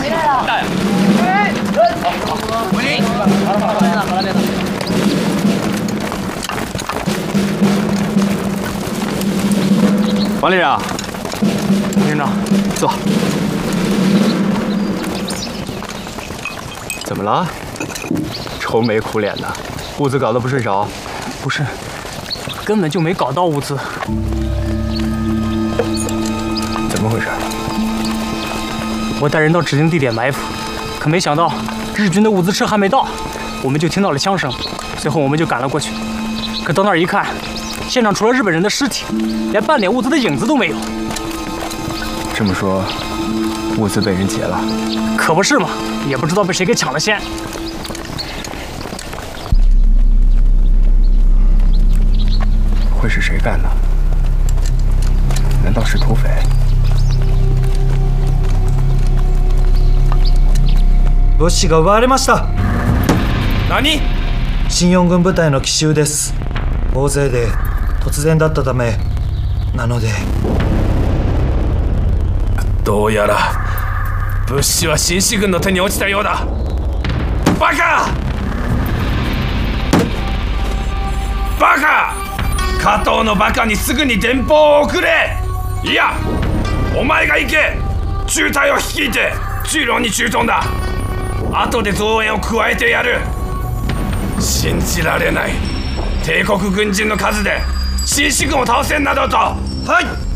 大爷。好，回来。好了，别了。王连长，连长，坐。怎么了？愁眉苦脸的，物资搞得不顺手？ 不是，根本就没搞到物资。 怎么回事？ 我带人到指定地点埋伏，可没想到日军的物资车还没到，我们就听到了枪声，随后我们就赶了过去。可到那儿一看，现场除了日本人的尸体，连半点物资的影子都没有。 这么说，物资被人劫了？ 可不是嘛，也不知道被谁给抢了先。 会是谁干的？难道是土匪？ 物資が奪われました。 何？ 新四軍部隊の奇襲です。大勢で突然だったためなので。 どうやら物資は新四軍の手に落ちたようだ。バカ！バカ！加藤のバカにすぐに電報を送れ！いや、お前が行け！中隊を率いて中路に駐屯だ。後で増援を加えてやる。信じられない。帝国軍人の数で新四軍を倒せんなどと。はい。